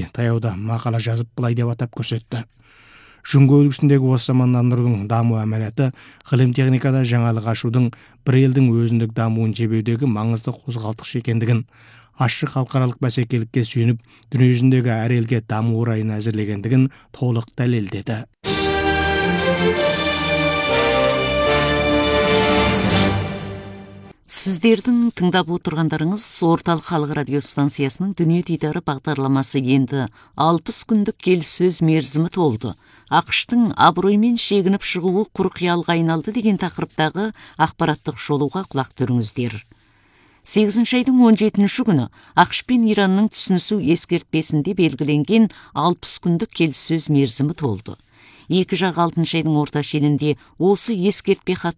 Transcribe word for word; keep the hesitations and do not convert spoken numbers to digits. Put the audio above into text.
таяуда мақала жазып былай деп атап көрсетті. Жүнгі үлгісіндегі осы замандандырудың даму әмәлеті ғылым техникада жаңалық ашудың бір елдің өзіндік дамуын жебеудегі маңызды қозғалтқыш екендігін, ашық халықаралық бәсекелікке сүйеніп дүниежүзіндегі әр елге даму орайын әзірлегендігін толық дәлелдеді. Сіздердің тыңдап отырғандарыңыз орталық халық радио станциясының дүние дидары бағдарламасы. Енді алпыс күндік келіссөз мерзімі толды. ақш-тың абыроймен шегініп шығуы құр қиялға айналды деген тақырыптағы ақпараттық шолуға құлақ түріңіздер. сегізінші айдың он жетінші күні ақш пен Иранның түсінісу ескертпесінде белгіленген алпыс күндік келіссөз мерзімі толды. Екі жақ алтыншы айдың орта шенінде осы ескертпе хат